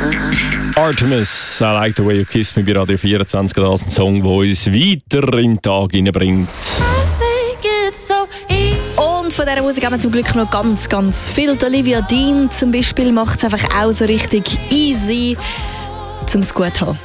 Artemis, I Like the Way You Kiss Me bei Radio 24. Das ist ein Song, der uns weiter in den Tag hineinbringt. Und von dieser Musik haben wir zum Glück noch ganz, ganz viel. Olivia Dean zum Beispiel macht es einfach auch so richtig easy, um es gut zu haben.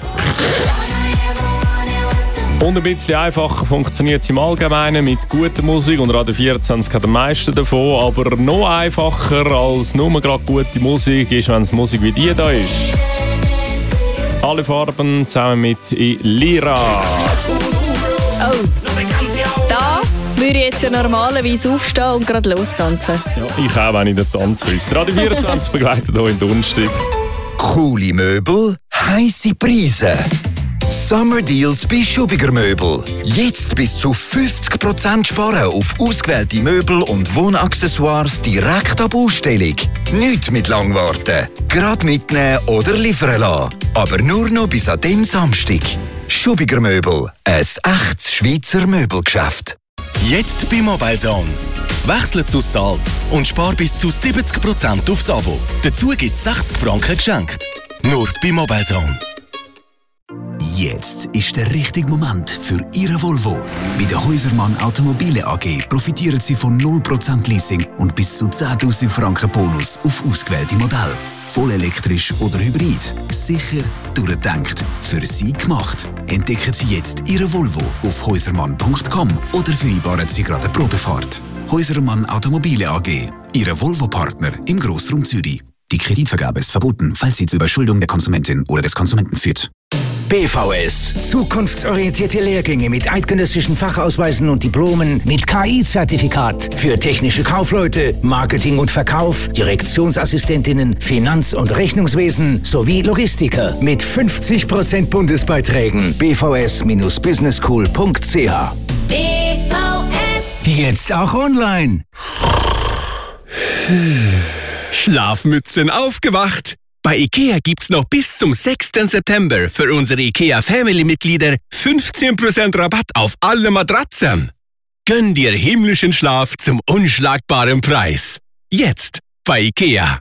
Und ein bisschen einfacher funktioniert es im Allgemeinen mit guter Musik. Und Radio 24 hat am meisten davon. Aber noch einfacher als nur gerade gute Musik ist, wenn es Musik wie die da ist. Alle Farben zusammen mit Lira. Oh, da würde ich jetzt ja normalerweise aufstehen und gerade lostanzen. Ja, ich auch, wenn ich den Tanz wüsste. Radio 24 begleitet hier in Donnerstag. Coole Möbel, heisse Preise. Summer Deals bei Schubiger Möbel. Jetzt bis zu 50% sparen auf ausgewählte Möbel und Wohnaccessoires direkt ab Ausstellung. Nicht mit lang warten. Gerade mitnehmen oder liefern lassen. Aber nur noch bis an dem Samstag. Schubiger Möbel. Ein echtes Schweizer Möbelgeschäft. Jetzt bei Mobilezone. Wechsle zu Salt und spar bis zu 70% aufs Abo. Dazu gibt es 60 Franken geschenkt. Nur bei Mobilezone. Jetzt ist der richtige Moment für Ihre Volvo. Bei der Häusermann Automobile AG profitieren Sie von 0% Leasing und bis zu 10'000 Franken Bonus auf ausgewählte Modelle. Voll elektrisch oder hybrid. Sicher, durchgedacht, für Sie gemacht. Entdecken Sie jetzt Ihre Volvo auf häusermann.com oder vereinbaren Sie gerade eine Probefahrt. Häusermann Automobile AG. Ihre Volvo-Partner im Grossraum Zürich. Die Kreditvergabe ist verboten, falls sie zur Überschuldung der Konsumentin oder des Konsumenten führt. BVS. Zukunftsorientierte Lehrgänge mit eidgenössischen Fachausweisen und Diplomen mit KI-Zertifikat für technische Kaufleute, Marketing und Verkauf, Direktionsassistentinnen, Finanz- und Rechnungswesen sowie Logistiker mit 50% Bundesbeiträgen. bvs-businessschool.ch. BVS. Jetzt auch online. Schlafmützen aufgewacht! Bei IKEA gibt's noch bis zum 6. September für unsere IKEA Family-Mitglieder 15% Rabatt auf alle Matratzen. Gönn dir himmlischen Schlaf zum unschlagbaren Preis. Jetzt bei IKEA.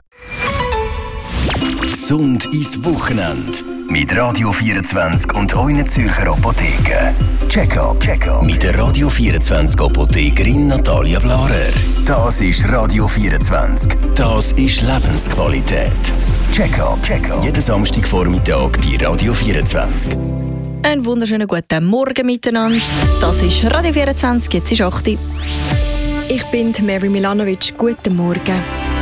Gesund ins Wochenende. Mit Radio 24 und euren Zürcher Apotheken. Check-up mit der Radio 24 Apothekerin Natalia Blarer. Das ist Radio 24. Das ist Lebensqualität. Check-up. Jeden Samstagvormittag bei Radio 24. Einen wunderschönen guten Morgen miteinander. Das ist Radio 24, jetzt ist 8 Uhr. Ich bin Mary Milanovic. Guten Morgen.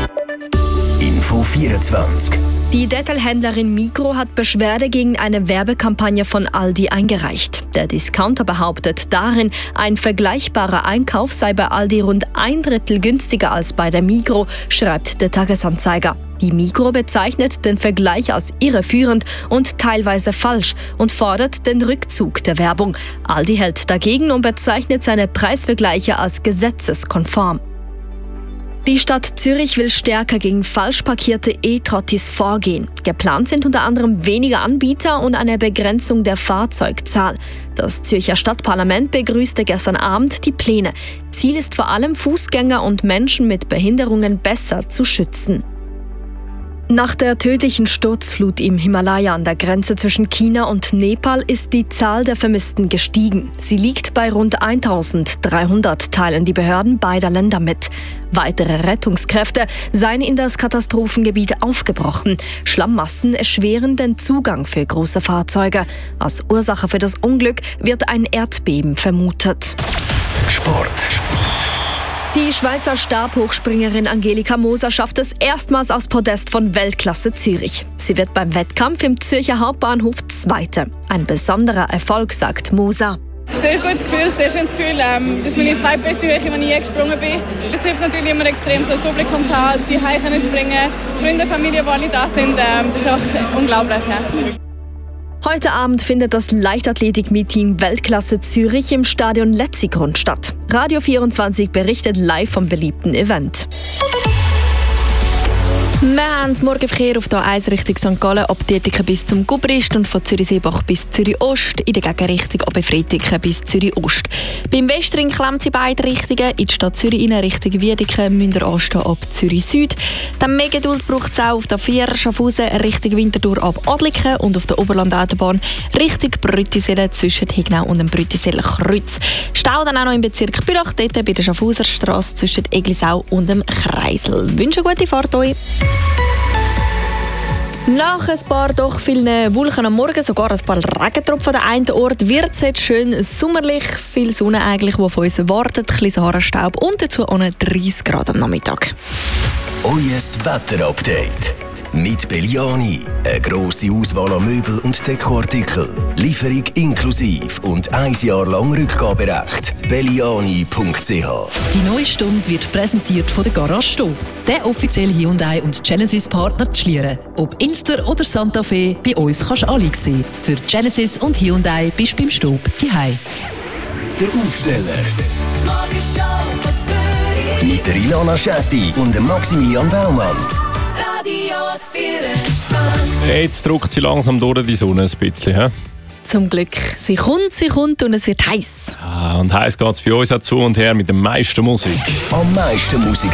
Info 24. Die Detailhändlerin Migros hat Beschwerde gegen eine Werbekampagne von Aldi eingereicht. Der Discounter behauptet darin, ein vergleichbarer Einkauf sei bei Aldi rund 1/3 günstiger als bei der Migros, schreibt der Tagesanzeiger. Die Migros bezeichnet den Vergleich als irreführend und teilweise falsch und fordert den Rückzug der Werbung. Aldi hält dagegen und bezeichnet seine Preisvergleiche als gesetzeskonform. Die Stadt Zürich will stärker gegen falsch parkierte E-Trottis vorgehen. Geplant sind unter anderem weniger Anbieter und eine Begrenzung der Fahrzeugzahl. Das Zürcher Stadtparlament begrüßte gestern Abend die Pläne. Ziel ist vor allem, Fußgänger und Menschen mit Behinderungen besser zu schützen. Nach der tödlichen Sturzflut im Himalaya an der Grenze zwischen China und Nepal ist die Zahl der Vermissten gestiegen. Sie liegt bei rund 1.300, teilen die Behörden beider Länder mit. Weitere Rettungskräfte seien in das Katastrophengebiet aufgebrochen. Schlammmassen erschweren den Zugang für große Fahrzeuge. Als Ursache für das Unglück wird ein Erdbeben vermutet. Sport. Die Schweizer Stabhochspringerin Angelika Moser schafft es erstmals aufs Podest von Weltklasse Zürich. Sie wird beim Wettkampf im Zürcher Hauptbahnhof Zweite. Ein besonderer Erfolg, sagt Moser. Sehr gutes Gefühl, sehr schönes Gefühl. Das ist meine zweitbeste Höhe, die ich je gesprungen bin. Das hilft natürlich immer extrem, so das Publikum zu haben, die Heim können springen, Freunde, Familie, die alle da sind. Das ist auch unglaublich. Ja. Heute Abend findet das Leichtathletik-Meeting Weltklasse Zürich im Stadion Letzigrund statt. Radio 24 berichtet live vom beliebten Event. Wir haben Morgenverkehr auf der A1 Richtung St. Gallen ab Dietiken bis zum Gubrist und von Zürich-Seebach bis Zürich-Ost, in der Gegenrichtung ab Efretiken bis Zürich-Ost. Beim Westring klemmt sie beide Richtungen. In die Stadt Zürich in Richtung Wiedeken müsst ihr anstehen ab Zürich-Süd. Dann mehr Geduld braucht es auch auf der 4 Schaffhausen Richtung Winterthur ab Adliken und auf der Oberland-Autobahn Richtung Brüttisellen zwischen Hignau und dem Brüttiseller-Kreuz. Stau dann auch noch im Bezirk Bülach, dort bei der Schaffhauser Straße zwischen Eglisau und dem Kreisel. Ich wünsche eine gute Fahrt euch. Nach ein paar doch vielen Wolken am Morgen, sogar ein paar Regentropfen an den einen Ort, wird es jetzt schön sommerlich. Viel Sonne eigentlich, die auf uns wartet, ein bisschen Sahara-Staub und dazu auch 30 Grad am Nachmittag. Euer Wetterupdate mit Belliani. Eine grosse Auswahl an Möbel und Dekoartikel. Lieferung inklusiv und 1 Jahr lang Rückgaberecht. Belliani.ch. Die neue Stunde wird präsentiert von der Garage Stob, der offizielle Hyundai und Genesis Partner zu Schlieren. Ob Inster oder Santa Fe, bei uns kannst du alle sehen. Für Genesis und Hyundai bist du beim Stob zuhause. Der Aufsteller. Die Morgenshow von Zürich. Mit der Ilona Schetti und dem Maximilian Baumann. Radio 24. Jetzt drückt sie langsam durch die Sonne ein bisschen. He? Zum Glück. Sie kommt und es wird heiß. Und heiß geht es bei uns auch zu und her mit der meisten Musik. Am meisten Musik